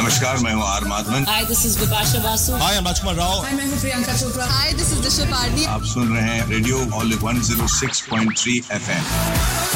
नमस्कार, मैं हूँ are Madhavan. Hi, this is Vipasha Basu. Hi, I'm Rajkumar Rao. Hi, मैं हूँ Priyanka Chopra. Hi, this is Disha Pardi. आप सुन रहे हैं रेडियो ऑलिव 106.3 FM।